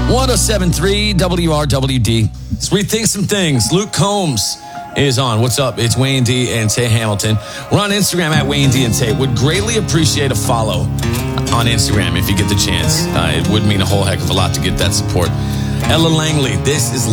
107.3 WRWD. Let's rethink some things. Luke Combs is on. What's up? It's Wayne D and Tay Hamilton. We're on Instagram at Wayne D and Tay. Would greatly appreciate a follow on Instagram if you get the chance. It would mean a whole heck of a lot to get that support. Ella Langley, this is